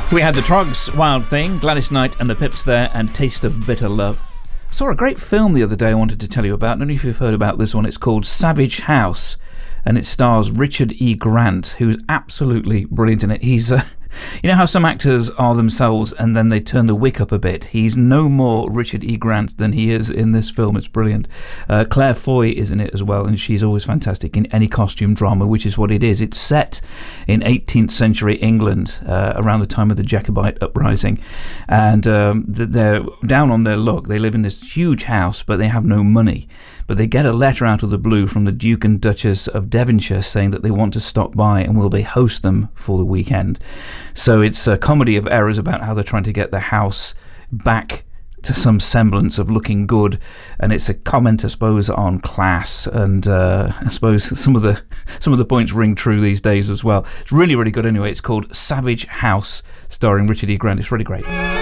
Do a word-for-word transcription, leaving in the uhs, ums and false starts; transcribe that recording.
We had the Trogs, Wild Thing, Gladys Knight and the Pips there, and Taste of Bitter Love. Saw a great film the other day I wanted to tell you about. I don't know if you've heard about this one. It's called Savage House, and it stars Richard E. Grant, who's absolutely brilliant in it. He's, uh, you know how some actors are themselves and then they turn the wick up a bit? He's no more Richard E. Grant than he is in this film. It's brilliant. Uh, Claire Foy is in it as well, and she's always fantastic in any costume drama, which is what it is. It's set in eighteenth century England, uh, around the time of the Jacobite uprising, and um, they're down on their luck. They live in this huge house, but they have no money. But they get a letter out of the blue from the Duke and Duchess of Devonshire saying that they want to stop by and will they host them for the weekend. So it's a comedy of errors about how they're trying to get the house back to some semblance of looking good, and it's a comment, I suppose, on class, and uh, I suppose some of the some of the points ring true these days as well. It's really, really good anyway. It's called Savage House, starring Richard E. Grant. It's really great.